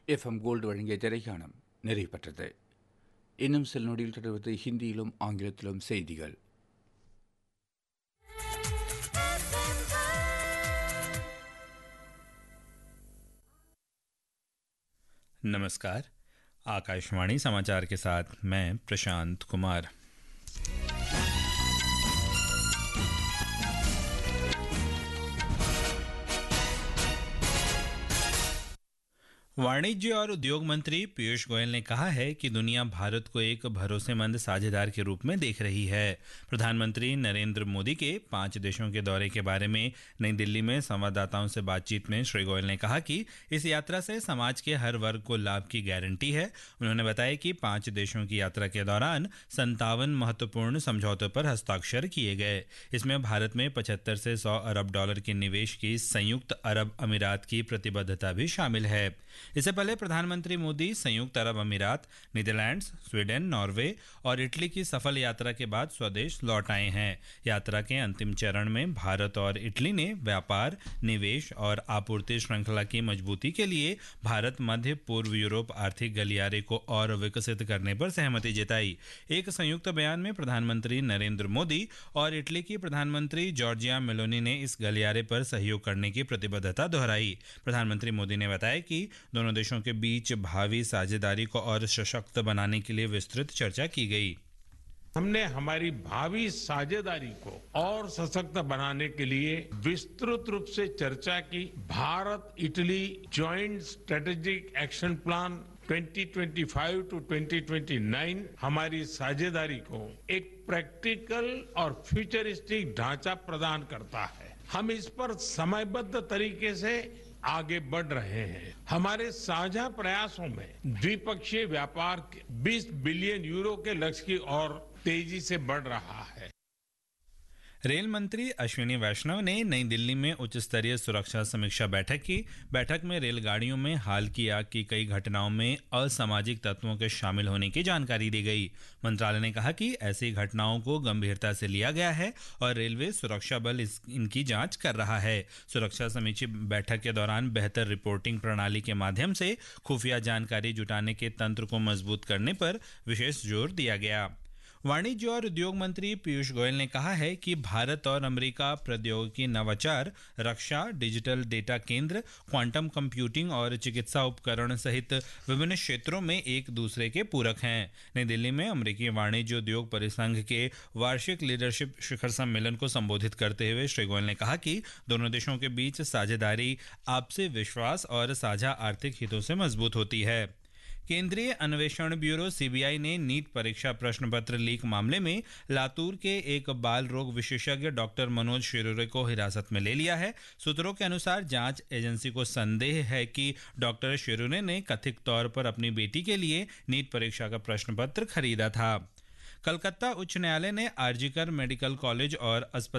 FM gold வழங்கிய திரைக்காணம் நிறைவு பெற்றது. இன்னும் சில நொடியில் தொடர்வது ஹிந்தியிலும் ஆங்கிலத்திலும் செய்திகள். नमस्कार, आकाशवाणी समाचार के साथ मैं प्रशांत कुमार। वाणिज्य और उद्योग मंत्री पीयूष गोयल ने कहा है कि दुनिया भारत को एक भरोसेमंद साझेदार के रूप में देख रही है। प्रधानमंत्री नरेंद्र मोदी के 5 देशों के दौरे के बारे में नई दिल्ली में संवाददाताओं से बातचीत में श्री गोयल ने कहा कि इस यात्रा से समाज के हर वर्ग को लाभ की गारंटी है। उन्होंने बताया कि 5 देशों की यात्रा के दौरान 57 महत्वपूर्ण समझौतों पर हस्ताक्षर किए गए। इसमें भारत में 75 से 100 अरब डॉलर के निवेश की संयुक्त अरब अमीरात की प्रतिबद्धता भी शामिल है। इससे पहले प्रधानमंत्री मोदी संयुक्त अरब अमीरात, नीदरलैंड्स, स्वीडन, नॉर्वे और इटली की सफल यात्रा के बाद स्वदेश लौट आए हैं। यात्रा के अंतिम चरण में भारत और इटली ने व्यापार, निवेश और आपूर्ति श्रृंखला की मजबूती के लिए भारत मध्य पूर्व यूरोप आर्थिक गलियारे को और विकसित करने पर सहमति जताई। एक संयुक्त बयान में प्रधानमंत्री नरेंद्र मोदी और इटली की प्रधानमंत्री जॉर्जिया मेलोनी ने इस गलियारे पर सहयोग करने की प्रतिबद्धता दोहराई। प्रधानमंत्री मोदी ने बताया कि दोनों देशों के बीच भावी साझेदारी को और सशक्त बनाने के लिए विस्तृत चर्चा की गई। हमने हमारी भावी साझेदारी को और सशक्त बनाने के लिए विस्तृत रूप से चर्चा की। Bharat Italy joint strategic action plan 2025 to 2029 हमारी साझेदारी को एक प्रैक्टिकल और फ्यूचरिस्टिक ढांचा प्रदान करता है। हम इस पर समयबद्ध तरीके से आगे बढ़ रहे हैं। हमारे साझा प्रयासों में द्विपक्षीय व्यापार 20 बिलियन यूरो के लक्ष्य की ओर तेजी से बढ़ रहा है। रेल मंत्री अश्विनी वैष्णव ने नई दिल्ली में उच्च स्तरीय सुरक्षा समीक्षा बैठक की। बैठक में रेलगाड़ियों में हाल की आग की कई घटनाओं में असामाजिक तत्वों के शामिल होने की जानकारी दी गई। मंत्रालय ने कहा कि ऐसी घटनाओं को गंभीरता से लिया गया है और रेलवे सुरक्षा बल इनकी जांच कर रहा है। सुरक्षा समीक्षा बैठक के दौरान बेहतर रिपोर्टिंग प्रणाली के माध्यम से खुफिया जानकारी जुटाने के तंत्र को मजबूत करने पर विशेष जोर दिया गया। वाणिज्य और उद्योग मंत्री पीयूष गोयल ने कहा है कि भारत और अमेरिका प्रौद्योगिकी नवाचार, रक्षा, डिजिटल डेटा केंद्र, क्वांटम कंप्यूटिंग और चिकित्सा उपकरण सहित विभिन्न क्षेत्रों में एक दूसरे के पूरक हैं। नई दिल्ली में अमेरिकी वाणिज्य उद्योग परिसंघ के वार्षिक लीडरशिप शिखर सम्मेलन को संबोधित करते हुए श्री गोयल ने कहा कि दोनों देशों के बीच साझेदारी आपसी विश्वास और साझा आर्थिक हितों से मजबूत होती है। केंद्रीय अन्वेषण ब्यूरो सीबीआई ने नीट परीक्षा प्रश्न पत्र लीक मामले में लातूर के एक बाल रोग विशेषज्ञ डॉक्टर मनोज शिरोरे को हिरासत में ले लिया है। सूत्रों के अनुसार जांच एजेंसी को संदेह है कि डॉक्टर शिरोरे ने कथित तौर पर अपनी बेटी के लिए नीट परीक्षा का प्रश्न पत्र खरीदा था। कलकत्ता उच्च न्यायालय ने आरजीकर मेडिकल कॉलेज और अस्पताल